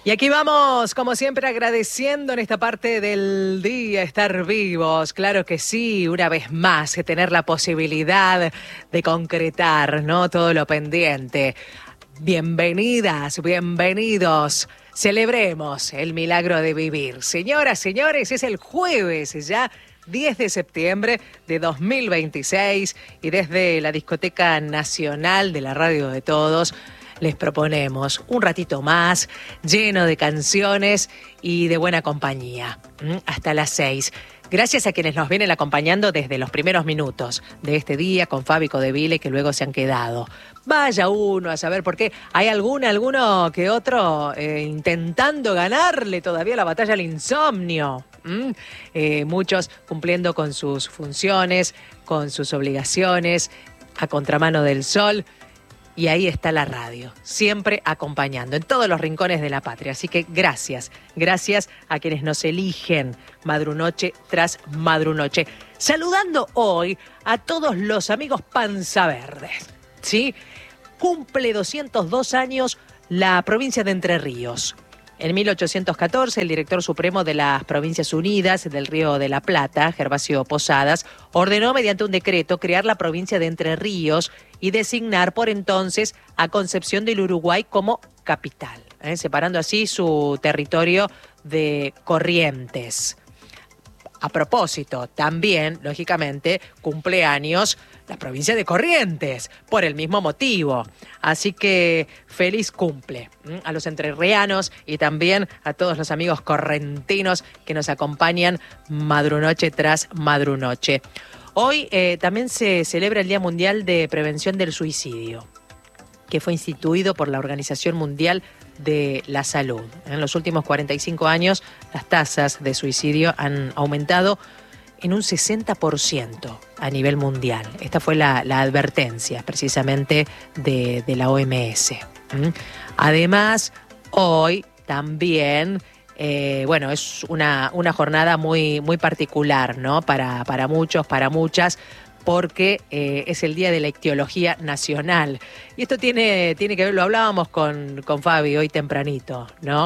Y aquí vamos, como siempre, agradeciendo en esta parte del día estar vivos. Claro que sí, una vez más, tener la posibilidad de concretar, ¿no? Todo lo pendiente. Bienvenidas, bienvenidos. Celebremos el milagro de vivir. Señoras, señores, es el jueves ya 10 de septiembre de 2026 y desde la Discoteca Nacional de la Radio de Todos les proponemos un ratito más lleno de canciones y de buena compañía, hasta las 6. Gracias a quienes nos vienen acompañando desde los primeros minutos de este día con Fabi Codeville, que luego se han quedado. Vaya uno a saber por qué. Hay alguno que otro intentando ganarle todavía la batalla al insomnio. Muchos cumpliendo con sus funciones, con sus obligaciones, a contramano del sol. Y ahí está la radio, siempre acompañando en todos los rincones de la patria. Así que gracias a quienes nos eligen madrunoche tras madrunoche. Saludando hoy a todos los amigos Panza Verdes, ¿sí? Cumple 202 años la provincia de Entre Ríos. En 1814, el director supremo de las Provincias Unidas del Río de la Plata, Gervasio Posadas, ordenó mediante un decreto crear la provincia de Entre Ríos y designar por entonces a Concepción del Uruguay como capital, separando así su territorio de Corrientes. A propósito, también, lógicamente, cumpleaños la provincia de Corrientes, por el mismo motivo. Así que feliz cumple a los entrerrianos y también a todos los amigos correntinos que nos acompañan madrunoche tras madrunoche. Hoy también se celebra el Día Mundial de Prevención del Suicidio, que fue instituido por la Organización Mundial de la Salud. En los últimos 45 años, las tasas de suicidio han aumentado en un 60% a nivel mundial. Esta fue la advertencia precisamente de la OMS. Además, hoy también, es una jornada muy, muy particular, ¿no? Para muchos, para muchas, porque es el Día de la Ictiología Nacional. Y esto tiene que ver, lo hablábamos con Fabi hoy tempranito, ¿no?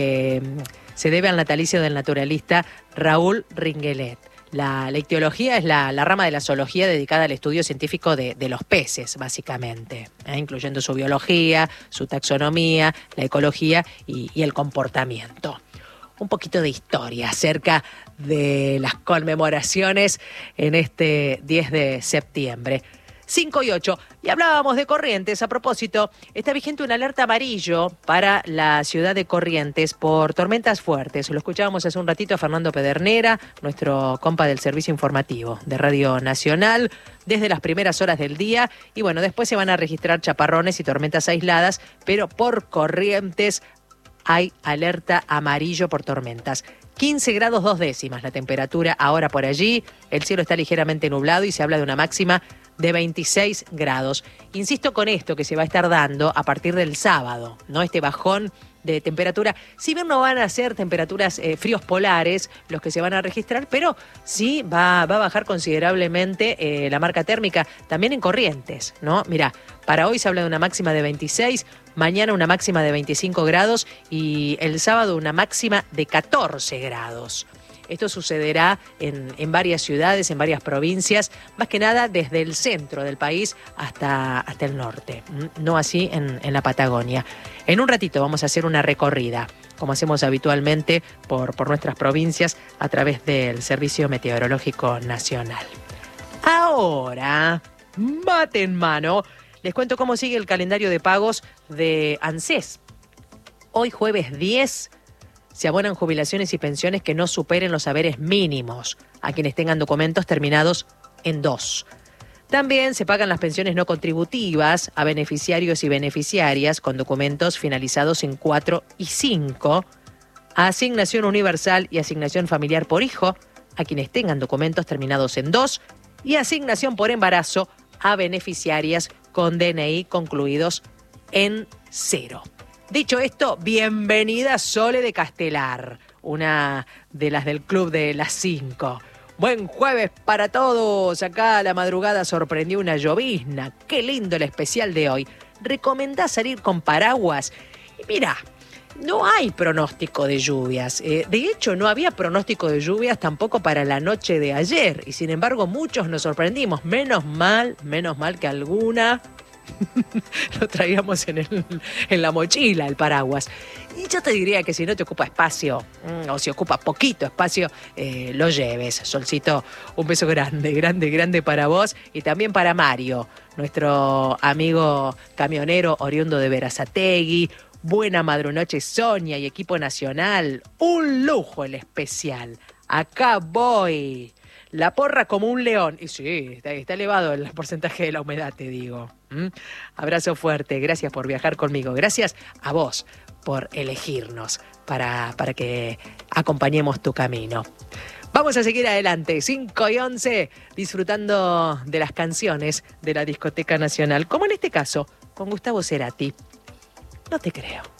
Se debe al natalicio del naturalista Raúl Ringelet. La ictiología es la rama de la zoología dedicada al estudio científico de los peces, básicamente, incluyendo su biología, su taxonomía, la ecología y el comportamiento. Un poquito de historia acerca de las conmemoraciones en este 10 de septiembre. 5 y 8. Y hablábamos de Corrientes. A propósito, está vigente una alerta amarillo para la ciudad de Corrientes por tormentas fuertes. Lo escuchábamos hace un ratito a Fernando Pedernera, nuestro compa del servicio informativo de Radio Nacional, desde las primeras horas del día. Y bueno, después se van a registrar chaparrones y tormentas aisladas, pero por Corrientes hay alerta amarillo por tormentas. 15 grados 2 décimas la temperatura ahora por allí. El cielo está ligeramente nublado y se habla de una máxima de 26 grados. Insisto con esto que se va a estar dando a partir del sábado, ¿no? Este bajón de temperatura. Si bien no van a ser temperaturas fríos polares los que se van a registrar, pero sí va a bajar considerablemente la marca térmica también en Corrientes, ¿no? Mirá, para hoy se habla de una máxima de 26, mañana una máxima de 25 grados y el sábado una máxima de 14 grados. Esto sucederá en varias ciudades, en varias provincias, más que nada desde el centro del país hasta el norte, no así en la Patagonia. En un ratito vamos a hacer una recorrida, como hacemos habitualmente por nuestras provincias a través del Servicio Meteorológico Nacional. Ahora, mate en mano, les cuento cómo sigue el calendario de pagos de ANSES. Hoy jueves 10 se abonan jubilaciones y pensiones que no superen los haberes mínimos a quienes tengan documentos terminados en 2. También se pagan las pensiones no contributivas a beneficiarios y beneficiarias con documentos finalizados en 4 y 5, a asignación universal y asignación familiar por hijo a quienes tengan documentos terminados en 2 y asignación por embarazo a beneficiarias con DNI concluidos en 0. Dicho esto, bienvenida Sole de Castelar, una de las del Club de las 5. Buen jueves para todos. Acá la madrugada sorprendió una llovizna. Qué lindo el especial de hoy. ¿Recomendás salir con paraguas? Y mirá, no hay pronóstico de lluvias. De hecho, no había pronóstico de lluvias tampoco para la noche de ayer. Y sin embargo, muchos nos sorprendimos. Menos mal que alguna lo traíamos en la mochila, el paraguas. Y yo te diría que si no te ocupa espacio, o si ocupa poquito espacio, lo lleves. Solcito, un beso grande para vos y también para Mario, nuestro amigo camionero oriundo de Berazategui. Buena madrunoche, Sonia y equipo nacional. Un lujo el especial. Acá voy. La porra como un león. Y sí, está elevado el porcentaje de la humedad, te digo. Abrazo fuerte. Gracias por viajar conmigo. Gracias a vos por elegirnos para que acompañemos tu camino. Vamos a seguir adelante, 5:11, disfrutando de las canciones de la Discoteca Nacional, como en este caso, con Gustavo Cerati. No te creo.